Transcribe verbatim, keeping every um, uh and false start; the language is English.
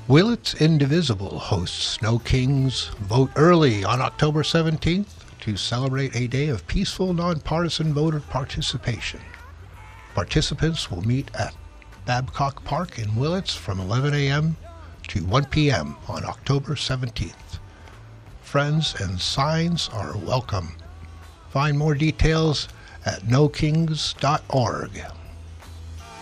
Willits Indivisible hosts Snow Kings Vote Early on October seventeenth to celebrate a day of peaceful, nonpartisan voter participation. Participants will meet at Babcock Park in Willits from eleven a.m. to one p.m. on October seventeenth. Friends and signs are welcome. Find more details at no kings dot org.